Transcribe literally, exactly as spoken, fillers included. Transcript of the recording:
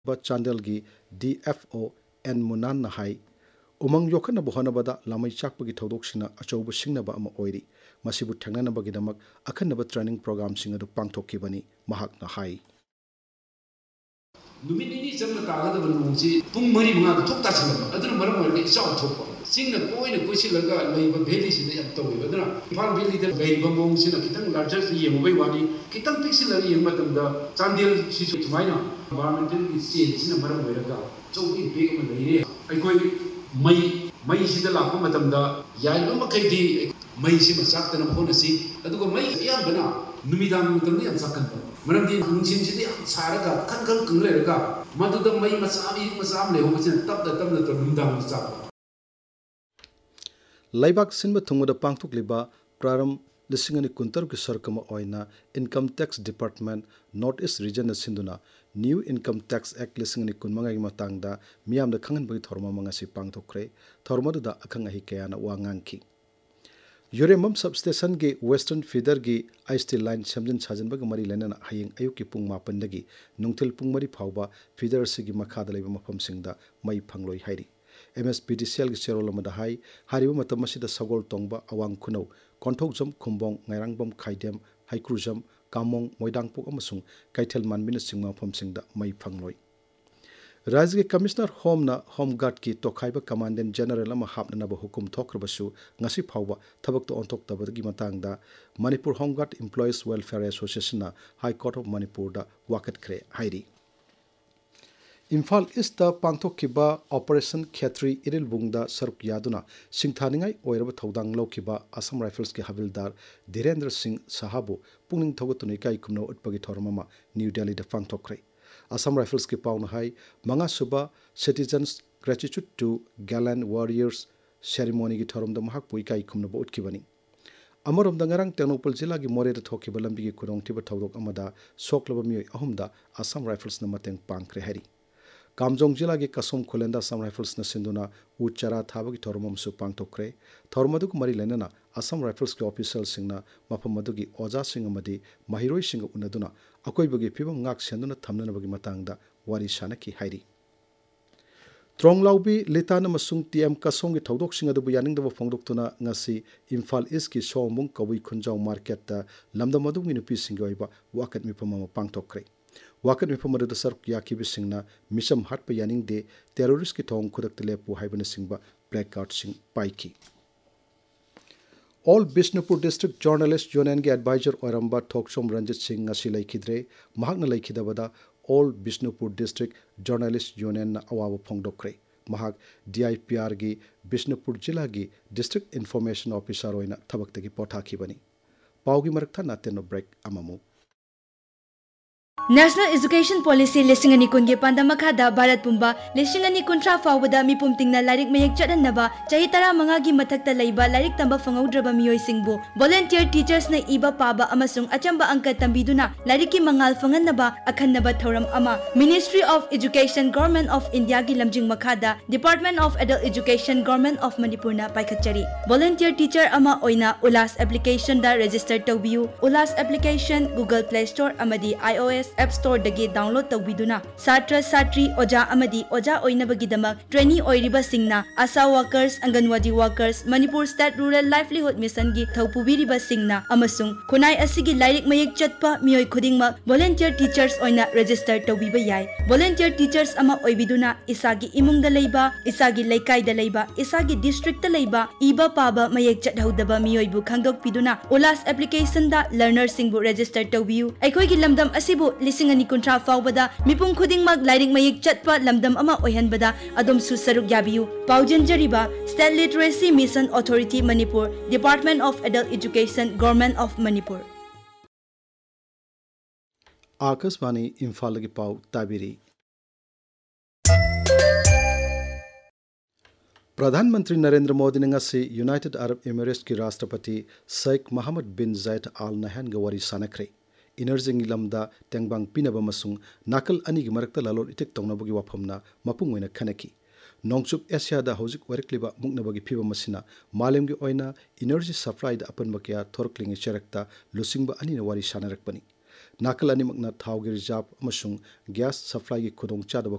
Chandel gi D F O N Munan na hai umang yokhana bohana bada lamai chakpa gi thodok sina achaubu singna ba ama oiri masibu thangnana ba gidamak akhanna ba training program singa du pangthokki bani mahak na hai numit ni jamna taga da nungji pung mari mga thok ta chila aduna maram mari chaw thokpa singna koina koisilaga leiba valley sina yam tawi aduna Imphal Valley da leiba mong sina kitang larger si yemubai wani kitang pixel yeng matamda Chandel si sumaina environmental change sina maram moiraga chawki big ma leire aikoi mai mai sida lakpa matamda yaiba makaidi mai si masak tana phona si aduga mai yambana numidang matamda yam sakkan Maramdi nungsin sidi saraga kan kan kenglerga maduda mai masabi masam leho masin tap da tap da to numdang masab Laibak sinba thungda pangthuk liba praram lisingani kuntar ki sarkama oina Income Tax Department North East Region na sinduna New Income Tax Act lisingani kunmangai matangda miyamda khangan bagi thorma mangasi pangthokre thorma da akhang ahi kayana wangangki Uranium substation ge Western Feeder ge ice steel line samjin sajan bag mari lenana hayeng ayuk ki pung mapan dagi nungtil pung mari phawba feeder sigi makhada leiba mafam singda mai phangloi hairi M S P D C L gi cherol amada hai hariba matam masida sagol tongba awang khunau konthok jam khumbong ngairangbam khaidem haikrujam kamong moidangpok amasung kaithel manbina singma mafam singda mai phangloi Rajya Commissioner Home na Home Guard ki Tokhaiba Commandant General ama hapna ba hukum thokrabasu ngasi phawba thabak to ontok tabagi matangda Manipur Home Guard Employees Welfare Association na High Court of Manipur da wakat kre hairi Imphal East da pangthok kiba Operation Khetri Iril Bungda saruk yaduna singthaningai oiraba thodang lokiba Assam Rifles ki Havildar Dhirendra Singh Sahabu pungning thogatuni kai kumno utpagi thormama New Delhi da pangthokre Assam Rifles ki pauna hai manga suba citizens gratitude to gallant warriors ceremony ki thorom da mahak pui kai khumna bo utkibani amarom da ngarang Ternopal jila gi more da thoki balambi gi kurong tiba thodok amada soklaba mioi ahumda Assam Rifles na mateng pangkre hari Kamjong jila gi Kasom Khulenda Assam Rifles na sinduna uchara thaba gi thoromam su pangtokre thormadu ku mari lenana Assam Rifles ki official singna mafam madu gi oja sing amadi mahiroi sing unaduna akoi bagi phibam ngak senduna thamnana bagi matangda wari sanaki hairi Tronglaubi litana masung T M Kasong gi thodok sing adu yaning da phongdoktuna ngasi Imphal East ki Somung Kawi Khunjau market ta lamda madu mi nupi sing oiba wakat mi pamama pangtokre wakat mi pamada da sark yakibi singna misam hat pa yaning de terrorist ki thong khudak tele pu haibana singba black card sing paiki All Bishnupur District Journalist Union ge advisor Oiramba Thoksom Ranjit Singh ngasi laikidre mahakna laikidabada All Bishnupur District Journalist Union na awawa phongdokre mahak D I P R gi Bishnupur jila gi District Information Officer oina thabaktagi pothakibani paugi marakta nateno break amamu National Education Policy listing ani kun ge pandamaka da Bharat Pumba listing ani kuntra fawbada mi pumtingna larik mayek chadanaba chahi tara manga gi mathakta leiba larik tamba fangaudraba miyoi singbu volunteer teachers na iba paba amasung achamba angka tambiduna larik ki mangal fangannaba akhannaba thoram ama Ministry of Education Government of India gi lamjing makhada Department of Adult Education Government of Manipur na paikhatchari volunteer teacher ama oina ulas application da register tawbiu ulas application Google Play Store amadi iOS App Store dagi download tawbiduna satra satri oja amadi oja oinabagidamak trainee oiriba singna asa workers anganwadi workers Manipur State Rural Livelihood Mission gi thawpubiriba singna amasung khunai asigi lairik mayek chatpa miyoi khudingma volunteer teachers oina register tawbiba yai volunteer teachers ama oibiduna isagi imungda leiba isagi laikai da leiba isagi district da leiba iba paba mayek chathaudaba miyoi bu khangdok piduna ulas application da learners singbu register tawbiu aikoi gi lamdam asibu lising ani kuntra fawbada mipum khuding mag lairik mayik chatpa lamdam ama oihanbada adom su saruk yabiu paujin jariba State Literacy Mission Authority Manipur Department of Adult Education Government of Manipur Akasvani Imphal gi pau tabiri Pradhan Mantri Narendra Modi ne ngasi United Arab Emirates ki Rashtrapati Sheikh Mohammed bin Zayed Al Nahyan ga wari sanakre Energy lamda tengbang pinaba masung nakal ani gi marakta lalor itek tongnabagi waphamna mapung oina khanaki nongchup Asia da hojik warekliba muknabagi phiba masina malem gi oina energy supply da apan bakya thorkling cherakta lusingba ani na wari sanarakpani nakal ani makna thau gi reserve amasung gas supply gi khudong chadaba